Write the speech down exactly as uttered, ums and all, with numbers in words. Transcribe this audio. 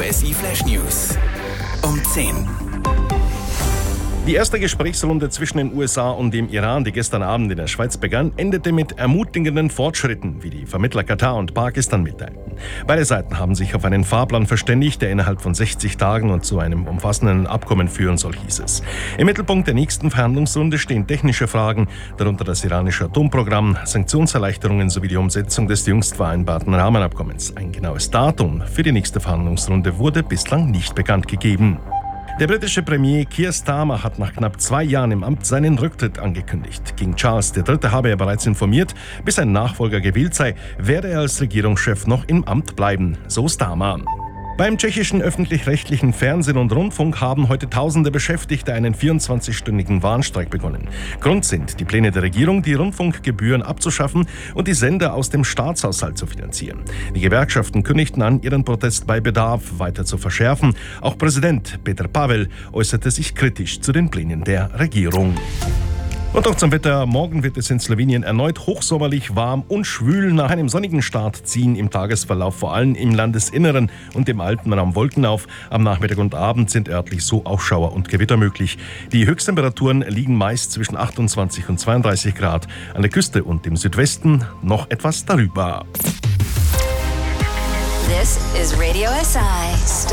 S I Flash News um zehn. Die erste Gesprächsrunde zwischen den U S A und dem Iran, die gestern Abend in der Schweiz begann, endete mit ermutigenden Fortschritten, wie die Vermittler Katar und Pakistan mitteilten. Beide Seiten haben sich auf einen Fahrplan verständigt, der innerhalb von sechzig Tagen und zu einem umfassenden Abkommen führen soll, hieß es. Im Mittelpunkt der nächsten Verhandlungsrunde stehen technische Fragen, darunter das iranische Atomprogramm, Sanktionserleichterungen sowie die Umsetzung des jüngst vereinbarten Rahmenabkommens. Ein genaues Datum für die nächste Verhandlungsrunde wurde bislang nicht bekannt gegeben. Der britische Premier Keir Starmer hat nach knapp zwei Jahren im Amt seinen Rücktritt angekündigt. King Charles der Dritte habe er bereits informiert, bis ein Nachfolger gewählt sei, werde er als Regierungschef noch im Amt bleiben, so Starmer. Beim tschechischen öffentlich-rechtlichen Fernsehen und Rundfunk haben heute tausende Beschäftigte einen vierundzwanzigstündigen Warnstreik begonnen. Grund sind die Pläne der Regierung, die Rundfunkgebühren abzuschaffen und die Sender aus dem Staatshaushalt zu finanzieren. Die Gewerkschaften kündigten an, ihren Protest bei Bedarf weiter zu verschärfen. Auch Präsident Petr Pavel äußerte sich kritisch zu den Plänen der Regierung. Und auch zum Wetter. Morgen wird es in Slowenien erneut hochsommerlich, warm und schwül. Nach einem sonnigen Start ziehen im Tagesverlauf vor allem im Landesinneren und im Alpenraum Wolken auf. Am Nachmittag und Abend sind örtlich so auch Schauer und Gewitter möglich. Die Höchsttemperaturen liegen meist zwischen achtundzwanzig und zweiunddreißig Grad. An der Küste und im Südwesten noch etwas darüber. This is Radio S I.